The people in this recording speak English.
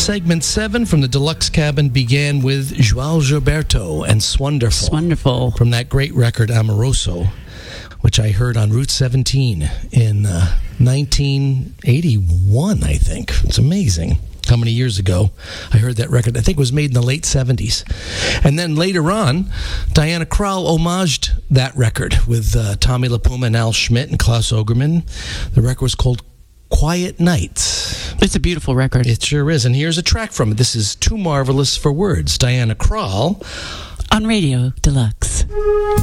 Segment 7 from the Deluxe Cabin began with João Gilberto and Swonderful. Wonderful. From that great record, Amoroso, which I heard on Route 17 in 1981, I think. It's amazing how many years ago I heard that record. I think it was made in the late 70s. And then later on, Diana Krall homaged that record with Tommy LaPuma and Al Schmidt and Klaus Ogerman. The record was called Quiet Nights. It's a beautiful record. It sure is. And here's a track from it. This is Too Marvelous for Words. Diana Krall On Radio Deluxe.